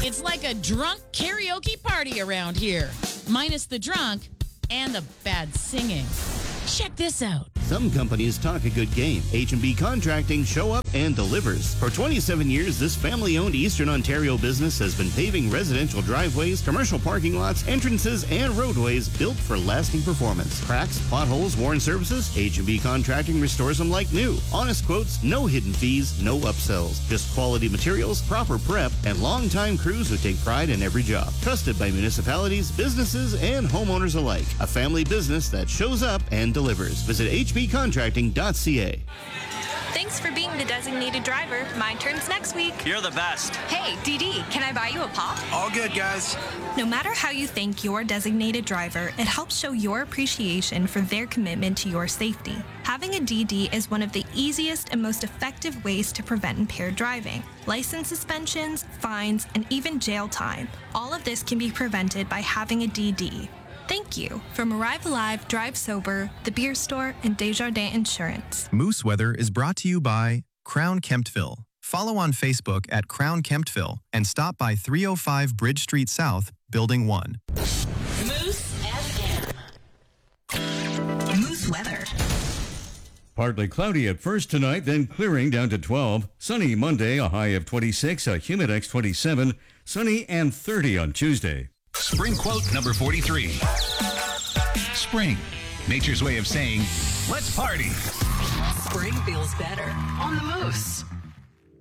It's like a drunk karaoke party around here, minus the drunk and the bad singing. Check this out. Some companies talk a good game. H&B Contracting show up and delivers. For 27 years, this family-owned Eastern Ontario business has been paving residential driveways, commercial parking lots, entrances, and roadways built for lasting performance. Cracks, potholes, worn surfaces, H&B Contracting restores them like new. Honest quotes, no hidden fees, no upsells. Just quality materials, proper prep, and long-time crews who take pride in every job. Trusted by municipalities, businesses, and homeowners alike. A family business that shows up and delivers. Visit hbcontracting.ca. Thanks for being the designated driver. My turn's next week. You're the best. Hey, DD, can I buy you a pop? All good, guys. No matter how you thank your designated driver, it helps show your appreciation for their commitment to your safety. Having a DD is one of the easiest and most effective ways to prevent impaired driving. License suspensions, fines, and even jail time. All of this can be prevented by having a DD. Thank you from Arrive Alive, Drive Sober, The Beer Store, and Desjardins Insurance. Moose Weather is brought to you by Crown Kemptville. Follow on Facebook at Crown Kemptville and stop by 305 Bridge Street South, Building 1. Moose FM. Moose Weather. Partly cloudy at first tonight, then clearing down to 12. Sunny Monday, a high of 26, a Humidex 27. Sunny and 30 on Tuesday. Spring quote number 43. Spring, nature's way of saying, let's party. Spring feels better on the Moose.